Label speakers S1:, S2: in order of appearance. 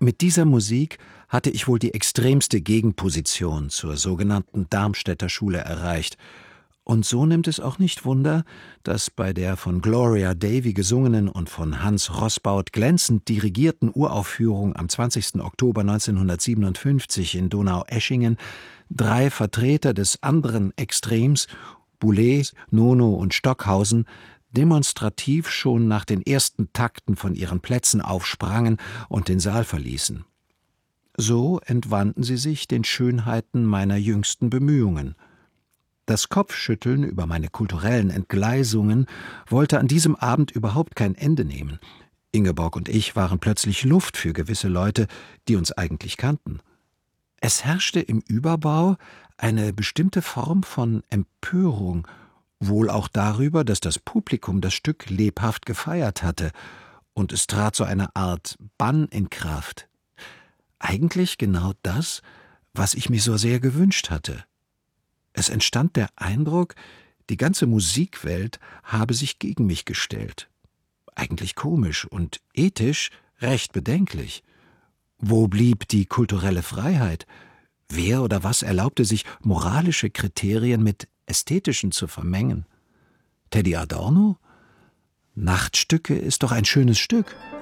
S1: Mit dieser Musik hatte ich wohl die extremste Gegenposition zur sogenannten Darmstädter Schule erreicht. Und so nimmt es auch nicht Wunder, dass bei der von Gloria Davy gesungenen und von Hans Roßbaut glänzend dirigierten Uraufführung am 20. Oktober 1957 in Donaueschingen 3 Vertreter des anderen Extrems, Boulez, Nono und Stockhausen, demonstrativ schon nach den ersten Takten von ihren Plätzen aufsprangen und den Saal verließen. So entwandten sie sich den Schönheiten meiner jüngsten Bemühungen. Das Kopfschütteln über meine kulturellen Entgleisungen wollte an diesem Abend überhaupt kein Ende nehmen. Ingeborg und ich waren plötzlich Luft für gewisse Leute, die uns eigentlich kannten. Es herrschte im Überbau eine bestimmte Form von Empörung, wohl auch darüber, dass das Publikum das Stück lebhaft gefeiert hatte, und es trat so eine Art Bann in Kraft. Eigentlich genau das, was ich mir so sehr gewünscht hatte. Es entstand der Eindruck, die ganze Musikwelt habe sich gegen mich gestellt. Eigentlich komisch und ethisch recht bedenklich. Wo blieb die kulturelle Freiheit? Wer oder was erlaubte sich, moralische Kriterien mit ästhetischen zu vermengen? Teddy Adorno? Nachtstücke ist doch ein schönes Stück.